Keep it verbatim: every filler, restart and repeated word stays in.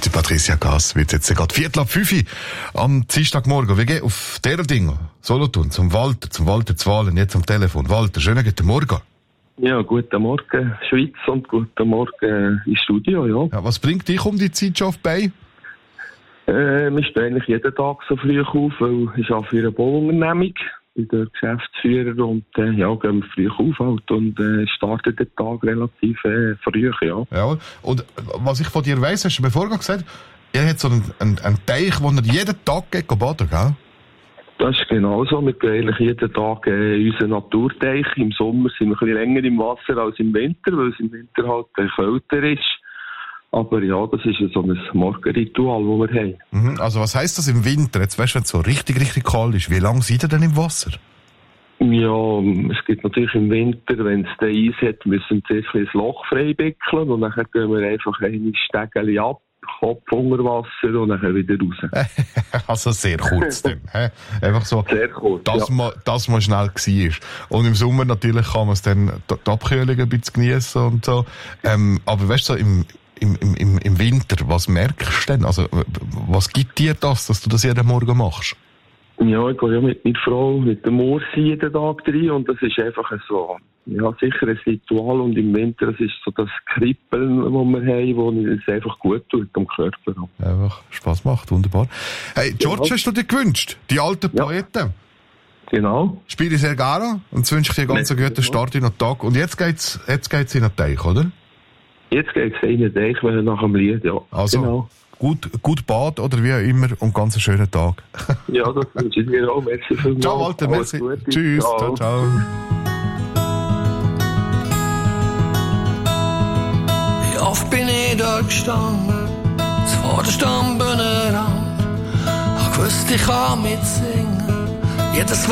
mit der Patricia Gass wird jetzt gerade Viertel ab fünf am Dienstagmorgen. Wir gehen auf dieser Dinge. Solothurn, zum Walter, zum Walter Zwalen, jetzt am Telefon. Walter, schönen guten Morgen. Ja, guten Morgen Schweiz und guten Morgen ins Studio, ja. Ja, was bringt dich um die Zeit schon auf die Beine? Äh, wir stehen eigentlich jeden Tag so früh auf, weil ich arbeite für eine Bauunternehmung. Ich bin der Geschäftsführer und äh, ja, gehen wir früh auf halt und äh, starten den Tag relativ äh, früh, ja. Ja, und was ich von dir weiss, hast du mir vorhin gesagt, ihr habt so einen, einen, einen Teich, wo ihr jeden Tag geht baden, gell? Das ist genau so. Wir gehen eigentlich jeden Tag äh, in unseren Naturteich. Im Sommer sind wir ein bisschen länger im Wasser als im Winter, weil es im Winter halt äh, kälter ist. Aber ja, das ist so ein Morgenritual, das wir haben. Mhm, also was heisst das im Winter? Jetzt weißt du, wenn es so richtig, richtig kalt ist. Wie lange seid ihr denn im Wasser? Ja, es gibt natürlich im Winter, wenn es den Eis hat, müssen wir zuerst ein Loch freibickeln und dann gehen wir einfach ein Stegeli ab, Kopf unter Wasser und dann wieder raus. Also sehr kurz dann. He? Einfach so, sehr kurz, dass, ja. man, dass man schnell war. Und im Sommer natürlich kann man es dann, die Abkühlung ein bisschen geniessen und so. Ähm, aber weißt du, so im, im, im, im Winter, was merkst du denn? Also, was gibt dir das, dass du das jeden Morgen machst? Ja, ich gehe ja mit meiner Frau, mit dem Morsi jeden Tag rein und das ist einfach so, ja, sicher ein Ritual und im Winter, das ist so das Kribbeln, das wir haben, das es einfach gut tut am Körper. Einfach Spass macht, wunderbar. Hey, George, ja. Hast du dir gewünscht? Die alten ja. Poeten? Genau. Spiele sehr gerne und wünsche ich dir ganz einen guten Start in den Tag. Und jetzt geht's, jetzt geht's in den Teich, oder? Jetzt geht's in den Teich, wenn er nach dem Lied, ja. Also, genau. Gut, gut Bad oder wie auch immer und ganz einen schönen Tag. Ja, das wünsche ich dir auch. Merci vielmals. Ciao, Walter, merci. Tschüss, ciao, ciao. ciao. Wie oft bin ich da gestanden, vor der Stammbühne ran, hab gewusst, ich kann mitsingen, jedes